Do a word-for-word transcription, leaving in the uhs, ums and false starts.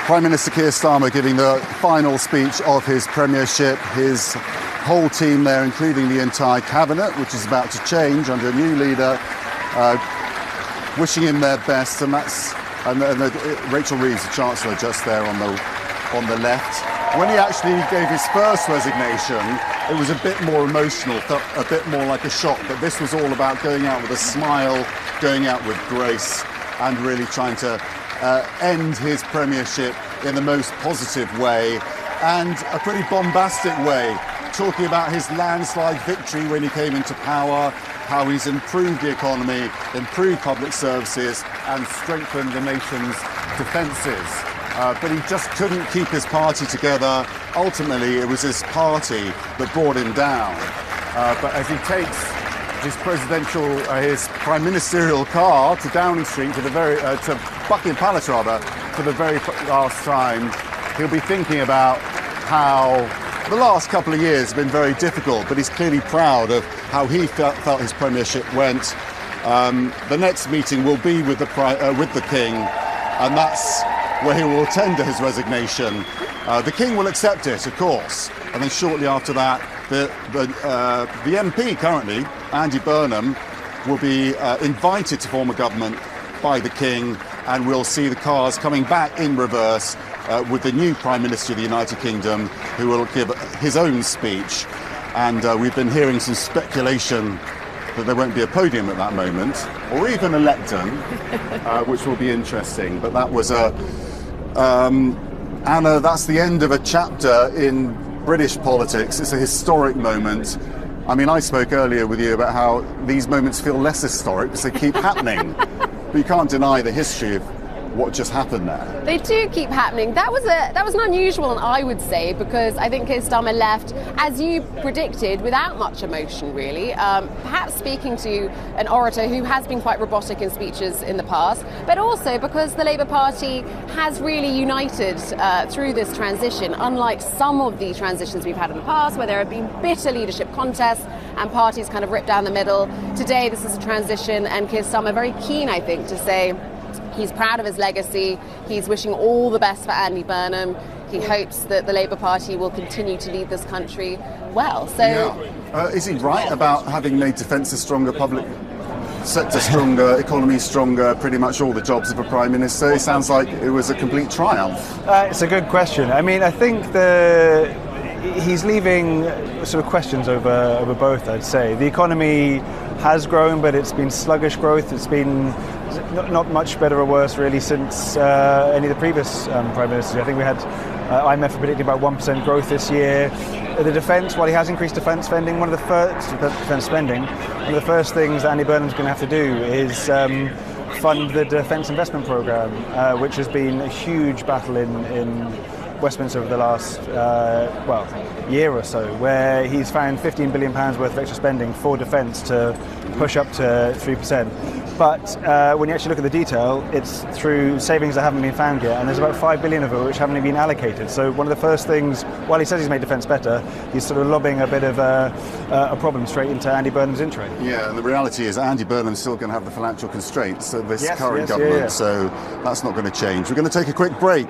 Prime Minister Keir Starmer giving the final speech of his premiership, his whole team there, including the entire cabinet, which is about to change under a new leader, uh, wishing him their best. And that's and, and uh, Rachel Reeves, the Chancellor, just there on the on the left. When he actually gave his first resignation, it was a bit more emotional, felt a bit more like a shock. But this was all about going out with a smile, going out with grace, and really trying to uh, end his premiership in the most positive way, and a pretty bombastic way, talking about his landslide victory when he came into power, how he's improved the economy, improved public services, and strengthened the nation's defences. Uh, but he just couldn't keep his party together. Ultimately, it was his party that brought him down. Uh, but as he takes his presidential, uh, his prime ministerial car to Downing Street, to the very, uh, to Buckingham Palace rather, for the very last time, he'll be thinking about how the last couple of years have been very difficult, but he's clearly proud of how he felt, felt his premiership went. Um, the next meeting will be with the, uh, with the King, and that's where he will tender his resignation. Uh, the King will accept it, of course, and then shortly after that, the, the, uh, the M P currently, Andy Burnham, will be uh, invited to form a government by the King, and we'll see the cars coming back in reverse uh, with the new Prime Minister of the United Kingdom, who will give his own speech. And uh, we've been hearing some speculation that there won't be a podium at that moment, or even a lectern, uh, which will be interesting. But that was a... Um, Anna, that's the end of a chapter in British politics. It's a historic moment. I mean, I spoke earlier with you about how these moments feel less historic because they keep happening. But you can't deny the history of what just happened there. They do keep happening. That was a that was an unusual one, I would say, because I think Keir Starmer left, as you predicted, without much emotion, really. Um, perhaps speaking to an orator who has been quite robotic in speeches in the past, but also because the Labour Party has really united uh, through this transition, unlike some of the transitions we've had in the past, where there have been bitter leadership contests and parties kind of ripped down the middle. Today, this is a transition, and Keir Starmer very keen, I think, to say he's proud of his legacy. He's wishing all the best for Andy Burnham. He hopes that the Labour Party will continue to lead this country well. So, yeah. uh, is he right about having made defences stronger, public sector stronger, economy stronger, pretty much all the jobs of a Prime Minister? It sounds like it was a complete triumph. Uh, it's a good question. I mean, I think the he's leaving sort of questions over over both, I'd say. The economy has grown, but it's been sluggish growth. It's been not, not much better or worse, really, since uh, any of the previous um, Prime Ministers. I think we had uh, I M F predicting about one percent growth this year. The defence, while he has increased defence spending, one of the first defence spending, one of the first things that Andy Burnham's going to have to do is um, fund the Defence Investment Programme, uh, which has been a huge battle in, in Westminster over the last uh, well year or so, where he's found fifteen billion pounds worth of extra spending for defence to push up to three percent. But uh, when you actually look at the detail, it's through savings that haven't been found yet, and there's about five billion of it which haven't been allocated. So one of the first things, while he says he's made defence better, he's sort of lobbing a bit of a, a problem straight into Andy Burnham's intro. Yeah, and the reality is Andy Burnham's still going to have the financial constraints of this yes, current yes, government, yeah, yeah. so that's not going to change. We're going to take a quick break.